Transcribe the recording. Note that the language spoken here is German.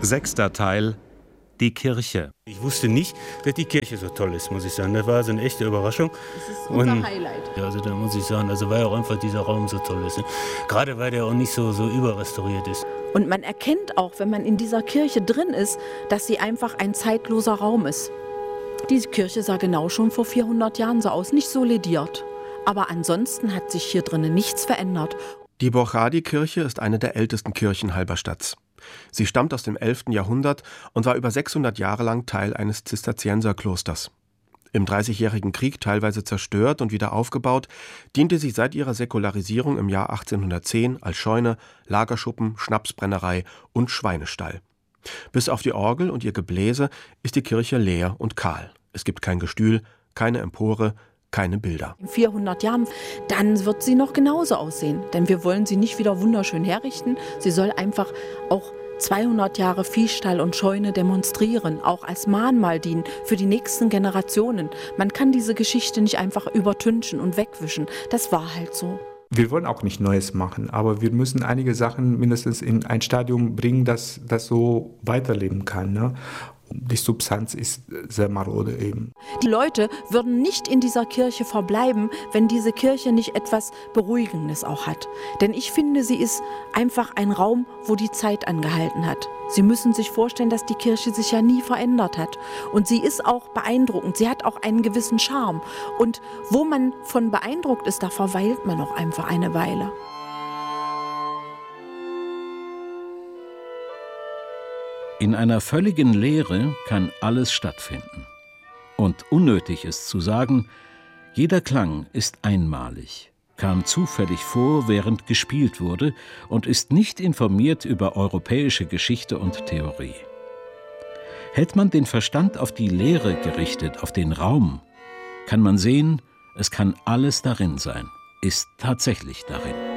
Sechster Teil: Die Kirche. Ich wusste nicht, dass die Kirche so toll ist, muss ich sagen. Das war so eine echte Überraschung. Das ist unser Highlight. Ja, also da muss ich sagen, weil auch einfach dieser Raum so toll ist. Ne? Gerade weil der auch nicht so überrestauriert ist. Und man erkennt auch, wenn man in dieser Kirche drin ist, dass sie einfach ein zeitloser Raum ist. Diese Kirche sah genau schon vor 400 Jahren so aus, nicht so lediert. Aber ansonsten hat sich hier drinnen nichts verändert. Die Bochadi-Kirche ist eine der ältesten Kirchen Halberstadts. Sie stammt aus dem 11. Jahrhundert und war über 600 Jahre lang Teil eines Zisterzienserklosters. Im Dreißigjährigen Krieg teilweise zerstört und wieder aufgebaut, diente sie seit ihrer Säkularisierung im Jahr 1810 als Scheune, Lagerschuppen, Schnapsbrennerei und Schweinestall. Bis auf die Orgel und ihr Gebläse ist die Kirche leer und kahl. Es gibt kein Gestühl, keine Empore, keine Bilder. In 400 Jahren, dann wird sie noch genauso aussehen. Denn wir wollen sie nicht wieder wunderschön herrichten. Sie soll einfach auch 200 Jahre Viehstall und Scheune demonstrieren, auch als Mahnmal dienen für die nächsten Generationen. Man kann diese Geschichte nicht einfach übertünchen und wegwischen. Das war halt so. Wir wollen auch nicht Neues machen, aber wir müssen einige Sachen mindestens in ein Stadium bringen, dass das so weiterleben kann. Ne? Die Substanz ist sehr marode eben. Die Leute würden nicht in dieser Kirche verbleiben, wenn diese Kirche nicht etwas Beruhigendes auch hat. Denn ich finde, sie ist einfach ein Raum, wo die Zeit angehalten hat. Sie müssen sich vorstellen, dass die Kirche sich ja nie verändert hat. Und sie ist auch beeindruckend. Sie hat auch einen gewissen Charme. Und wo man von beeindruckt ist, da verweilt man auch einfach eine Weile. In einer völligen Leere kann alles stattfinden. Und unnötig ist zu sagen, jeder Klang ist einmalig, kam zufällig vor, während gespielt wurde und ist nicht informiert über europäische Geschichte und Theorie. Hält man den Verstand auf die Leere gerichtet, auf den Raum, kann man sehen, es kann alles darin sein, ist tatsächlich darin.